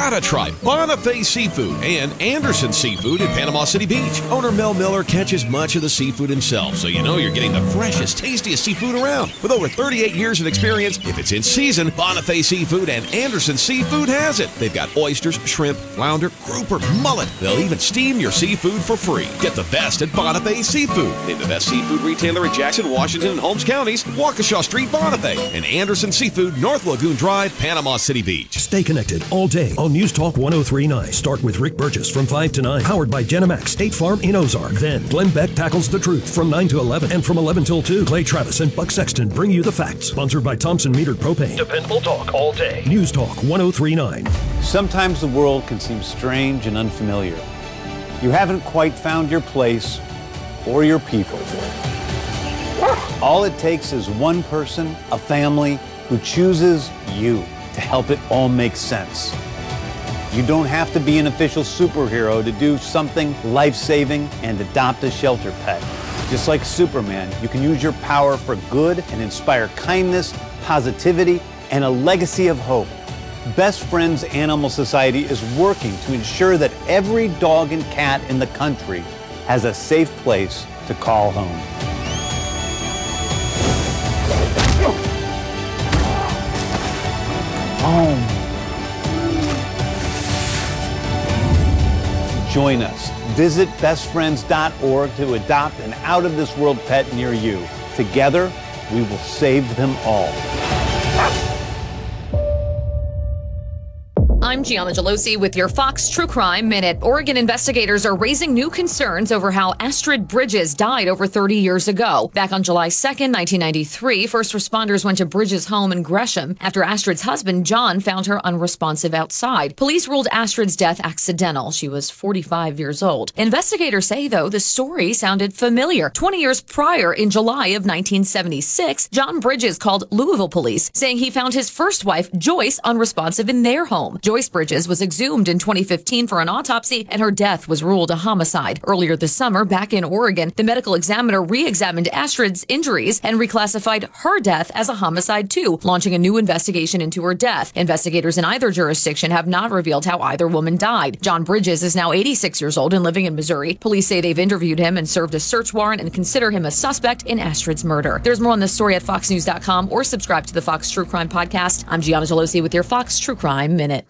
gotta try Bonifay Seafood and Anderson Seafood in Panama City Beach. Owner Mel Miller catches much of the seafood himself, so you know you're getting the freshest, tastiest seafood around. With over 38 years of experience, if it's in season, Bonifay Seafood and Anderson Seafood has it. They've got oysters, shrimp, flounder, grouper, mullet. They'll even steam your seafood for free. Get the best at Bonifay Seafood. Named the best seafood retailer in Jackson, Washington, and Holmes counties, Waukesha Street, Bonifay, and Anderson Seafood, North Lagoon Drive, Panama City Beach. Stay connected all day on News Talk 1039. Start with Rick Burgess from 5 to 9. Powered by Genemax State Farm in Ozark. Then Glenn Beck tackles the truth from 9 to 11. And from 11 till 2, Clay Travis and Buck Sexton bring you the facts. Sponsored by Thompson Metered Propane. Dependable talk all day. News Talk 1039. Sometimes the world can seem strange and unfamiliar. You haven't quite found your place or your people. All it takes is one person, a family, who chooses you to help it all make sense. You don't have to be an official superhero to do something life-saving and adopt a shelter pet. Just like Superman, you can use your power for good and inspire kindness, positivity, and a legacy of hope. Best Friends Animal Society is working to ensure that every dog and cat in the country has a safe place to call home. Home. Join us. Visit bestfriends.org to adopt an out-of-this-world pet near you. Together, we will save them all. I'm Gianna Gelosi with your Fox True Crime Minute. Oregon investigators are raising new concerns over how Astrid Bridges died over 30 years ago. Back on July 2nd, 1993, first responders went to Bridges' home in Gresham after Astrid's husband, John, found her unresponsive outside. Police ruled Astrid's death accidental. She was 45 years old. Investigators say, though, the story sounded familiar. 20 years prior, in July of 1976, John Bridges called Louisville police, saying he found his first wife, Joyce, unresponsive in their home. Joyce Bridges was exhumed in 2015 for an autopsy, and her death was ruled a homicide. Earlier this summer, back in Oregon, the medical examiner re-examined Astrid's injuries and reclassified her death as a homicide too, launching a new investigation into her death. Investigators in either jurisdiction have not revealed how either woman died. John Bridges is now 86 years old and living in Missouri. Police say they've interviewed him and served a search warrant and consider him a suspect in Astrid's murder. There's more on this story at foxnews.com or subscribe to the Fox True Crime Podcast. I'm Gianna Gelosi with your Fox True Crime Minute.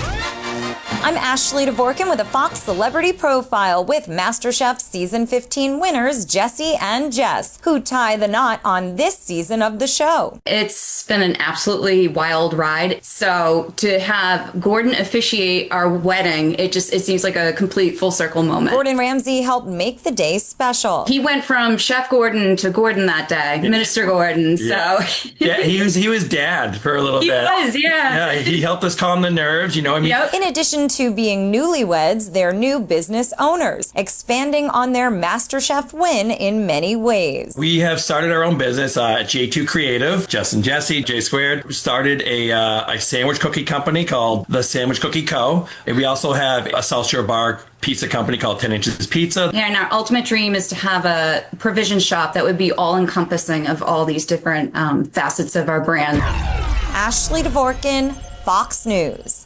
I'm Ashley Dvorkin with a Fox Celebrity Profile with MasterChef Season 15 winners Jesse and Jess, who tie the knot on this season of the show. It's been an absolutely wild ride. So to have Gordon officiate our wedding, it seems like a complete full circle moment. Gordon Ramsay helped make the day special. He went from Chef Gordon to Gordon that day, Minister Gordon. Yeah. So yeah, he was dad for a little bit. He was, yeah. Yeah, he helped us calm the nerves, I mean. Yep. In addition to being newlyweds, they're new business owners, expanding on their MasterChef win in many ways. We have started our own business at J2 Creative. Jess and Jesse, J Squared, started a sandwich cookie company called The Sandwich Cookie Co. And we also have a South Shore Bar pizza company called 10 Inches Pizza. Yeah, and our ultimate dream is to have a provision shop that would be all-encompassing of all these different facets of our brand. Ashley Dvorkin, Fox News.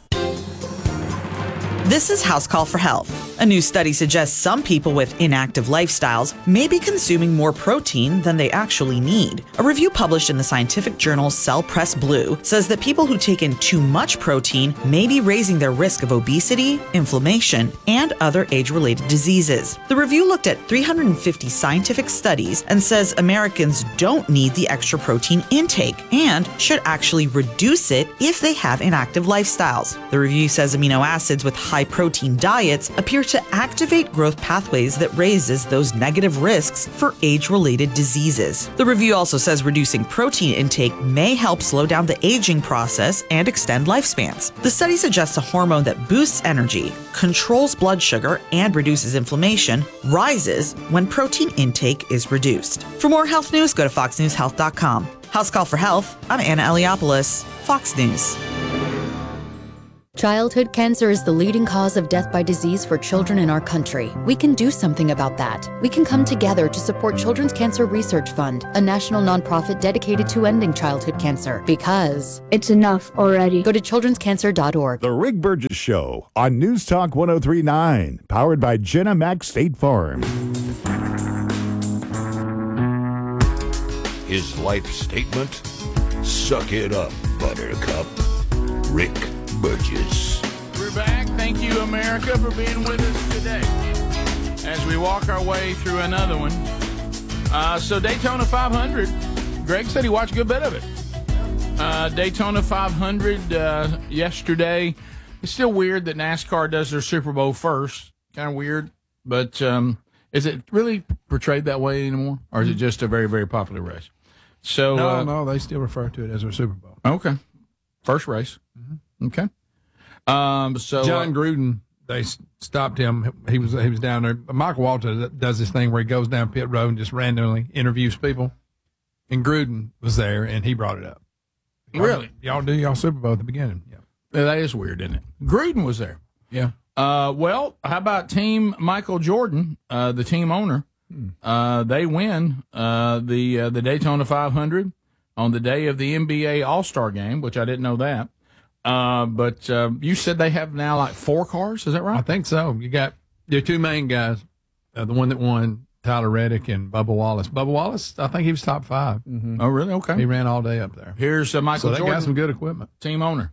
This is House Call for Health. A new study suggests some people with inactive lifestyles may be consuming more protein than they actually need. A review published in the scientific journal Cell Press Blue says that people who take in too much protein may be raising their risk of obesity, inflammation, and other age-related diseases. The review looked at 350 scientific studies and says Americans don't need the extra protein intake and should actually reduce it if they have inactive lifestyles. The review says amino acids with high-protein diets appear to activate growth pathways that raises those negative risks for age-related diseases. The review also says reducing protein intake may help slow down the aging process and extend lifespans. The study suggests a hormone that boosts energy, controls blood sugar, and reduces inflammation rises when protein intake is reduced. For more health news, go to foxnewshealth.com. House Call for Health, I'm Anna Eliopoulos, Fox News. Childhood cancer is the leading cause of death by disease for children in our country. We can do something about that. We can come together to support Children's Cancer Research Fund, a national nonprofit dedicated to ending childhood cancer. Because it's enough already. Go to childrenscancer.org. The Rick Burgess Show on News Talk 103.9, powered by Jenna Mac State Farm. His life statement: suck it up, buttercup. Rick Burgess. We're back. Thank you, America, for being with us today as we walk our way through another one. So Daytona 500, Greg said he watched a good bit of it. Daytona 500 yesterday. It's still weird that NASCAR does their Super Bowl first. Kind of weird, but is it really portrayed that way anymore, or is it just a very, very popular race? So no, they still refer to it as their Super Bowl. Okay, first race. Mm-hmm. Okay. So John Gruden, they stopped him. He was down there. Michael Walter does this thing where he goes down pit road and just randomly interviews people. And Gruden was there, and he brought it up. Really? Y'all do y'all Super Bowl at the beginning. Yeah. That is weird, isn't it? Gruden was there. Yeah. Well, how about Team Michael Jordan, the team owner? They win the Daytona 500 on the day of the NBA All-Star Game, which I didn't know that. But you said they have now like 4 cars. Is that right? I think so. You got your 2 main guys. The one that won, Tyler Reddick and Bubba Wallace. Bubba Wallace, I think he was top 5. Mm-hmm. Oh, really? Okay. He ran all day up there. Here's Michael Jordan. They got some good equipment. Team owner.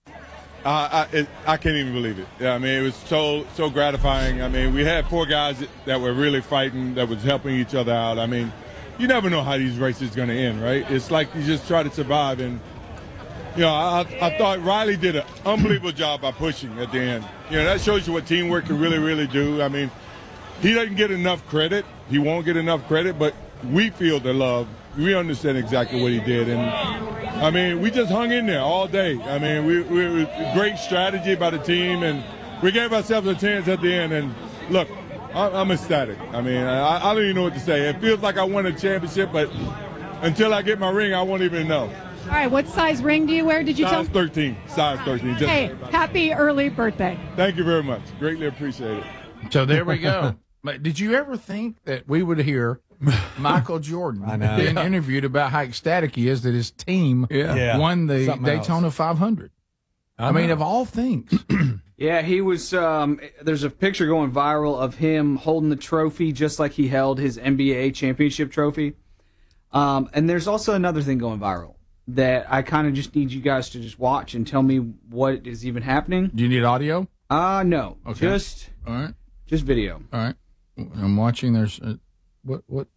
I can't even believe it. Yeah, I mean, it was so gratifying. I mean, we had 4 guys that were really fighting, that was helping each other out. I mean, you never know how these races are going to end, right? It's like you just try to survive. And, you know, I thought Riley did an unbelievable job by pushing at the end. You know, that shows you what teamwork can really, really do. I mean, he doesn't get enough credit. He won't get enough credit, but we feel the love. We understand exactly what he did. And, I mean, we just hung in there all day. I mean, we great strategy by the team, and we gave ourselves a chance at the end. And, look, I'm ecstatic. I mean, I don't even know what to say. It feels like I won a championship, but until I get my ring, I won't even know. All right, what size ring do you wear? Did you size 13. Size 13. Hey, happy early birthday. Thank you very much. Greatly appreciate it. So there we go. Did you ever think that we would hear Michael Jordan being interviewed about how ecstatic he is that his team won the Daytona 500? I mean, of all things. Yeah, he was. There's a picture going viral of him holding the trophy just like he held his NBA championship trophy. And there's also another thing going viral that I kind of just need you guys to just watch and tell me what is even happening. Do you need audio? No. Okay. All right. Just video. All right. I'm watching. There's what?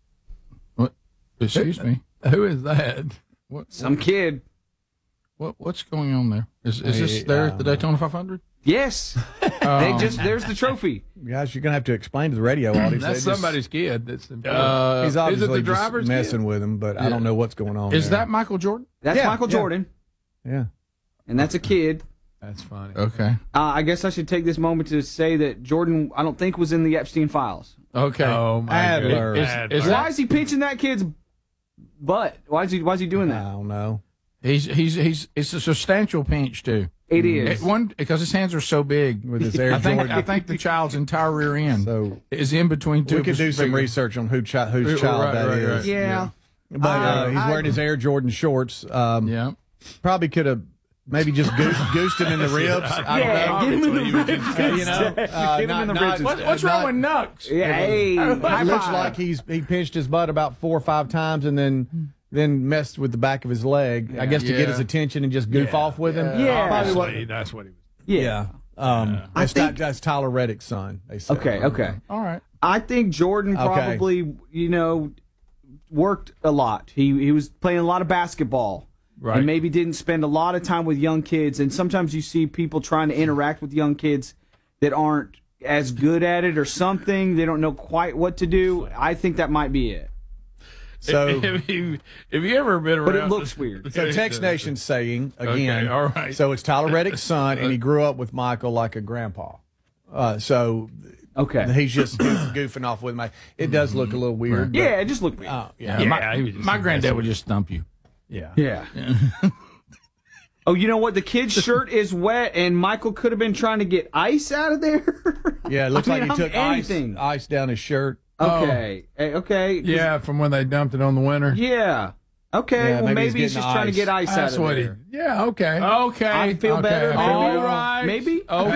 Excuse me. Who is that? What? Some kid. What's going on there? Is this there the Daytona 500? Yes. There's the trophy. Guys, you're gonna have to explain to the radio audience. That's somebody's kid. That's he's obviously is it the driver's messing with him, but I don't know what's going on. Is that Michael Jordan? That's Michael Jordan. Yeah. And that's a kid. That's funny. Okay. I guess I should take this moment to say that Jordan, I don't think, was in the Epstein files. Okay. Oh my Adler. Why is he pinching that kid's butt? Why is he doing that? I don't know. He's it's a substantial pinch too. It is. Because his hands are so big. With his Air Jordan. I think the child's entire rear end is in between two. We could do some research on whose child that is. Right. Yeah. But he's wearing his Air Jordan shorts. Probably could have maybe just goosed him in the ribs. Get him in the ribs. Get him in the ribs. What's wrong with Nux? Yeah, hey, it looks like he pinched his butt about 4 or 5 times and then messed with the back of his leg, I guess, to get his attention and just goof off with him. Probably that's what he was. Yeah. I think that's Tyler Reddick's son. They said. Okay. All right. I think Jordan probably, worked a lot. He was playing a lot of basketball. Right. And maybe didn't spend a lot of time with young kids. And sometimes you see people trying to interact with young kids that aren't as good at it or something. They don't know quite what to do. I think that might be it. So, have you ever been around? But it looks weird. So Tex Nation's saying again. Okay, all right. So it's Tyler Reddick's son, and he grew up with Michael like a grandpa. So he's just goofing off with him. It does look a little weird. Right. Yeah, it just looked weird. My granddad would just thump you. Yeah. Yeah. Oh, you know what? The kid's shirt is wet, and Michael could have been trying to get ice out of there. Yeah, it looks like he took anything. ice down his shirt. Okay. Okay. Yeah, from when they dumped it on the winter. Yeah. Okay. Yeah, well, maybe maybe he's just getting trying to ice. get ice That's out of what there. Yeah, okay. Okay. I feel better. Okay, Maybe. All right. Maybe. Okay.